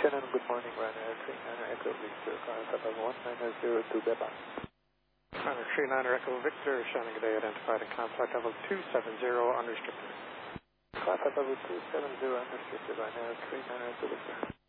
Shannon, good morning, Ryanair 39 Echo Victor, Papa 1902 Beba. Ryanair 39 Echo Victor, Shannon, good day, identified in contact level 270, unrestricted. Papa 270, unrestricted, Ryanair 39 Echo Victor.